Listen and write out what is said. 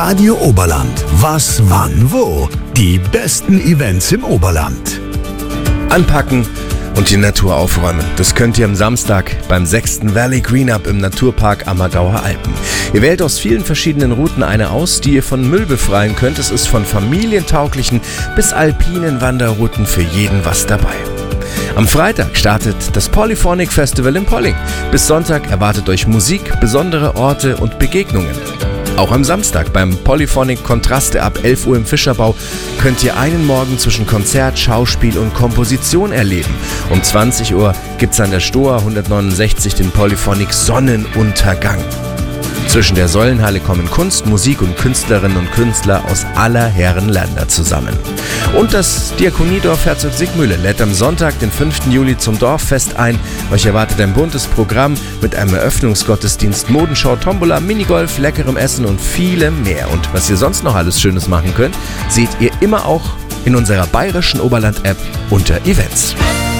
Radio Oberland. Was, wann, wo? Die besten Events im Oberland. Anpacken und die Natur aufräumen. Das könnt ihr am Samstag beim 6. Valley Greenup im Naturpark Ammergauer Alpen. Ihr wählt aus vielen verschiedenen Routen eine aus, die ihr von Müll befreien könnt. Es ist von familientauglichen bis alpinen Wanderrouten für jeden was dabei. Am Freitag startet das Polyphonic Festival in Polling. Bis Sonntag erwartet euch Musik, besondere Orte und Begegnungen. Auch am Samstag beim Polyphonic Kontraste ab 11 Uhr im Fischerbau könnt ihr einen Morgen zwischen Konzert, Schauspiel und Komposition erleben. Um 20 Uhr gibt's an der Stoa 169 den Polyphonic Sonnenuntergang. Zwischen der Säulenhalle kommen Kunst, Musik und Künstlerinnen und Künstler aus aller Herren Länder zusammen. Und das Diakoniedorf Herzog Siegmühle lädt am Sonntag, den 5. Juli zum Dorffest ein. Euch erwartet ein buntes Programm mit einem Eröffnungsgottesdienst, Modenschau, Tombola, Minigolf, leckerem Essen und vielem mehr. Und was ihr sonst noch alles Schönes machen könnt, seht ihr immer auch in unserer bayerischen Oberland-App unter Events.